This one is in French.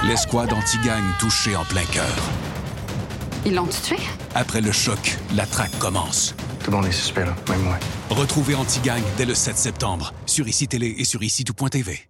L'escouade anti-gang touchée en plein cœur. Ils l'ont tué? Après le choc, la traque commence. Tout le monde est suspect, là, même moi. Retrouvez Anti-Gang dès le 7 septembre sur ICI Télé et sur ICI Tout.tv.